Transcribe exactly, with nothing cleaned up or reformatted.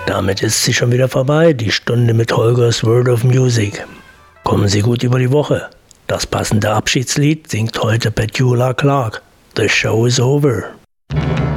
Damit ist sie schon wieder vorbei, die Stunde mit Holgers World of Music. Kommen Sie gut über die Woche. Das passende Abschiedslied singt heute Petula Clark. The show is over.